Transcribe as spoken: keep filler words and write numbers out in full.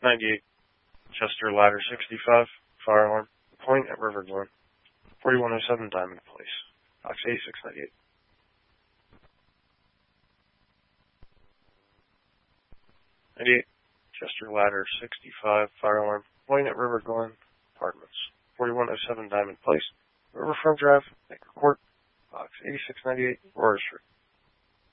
ninety-eight, Chester Ladder sixty-five, fire alarm, point at River Glen, forty-one oh seven Diamond Place, box eighty-six ninety-eight. ninety-eight, Chester Ladder sixty-five, fire alarm, point at River Glen Apartments, forty-one oh seven Diamond Place, Riverfront Drive, Anchor Court, box eighty-six ninety-eight, Aurora Street.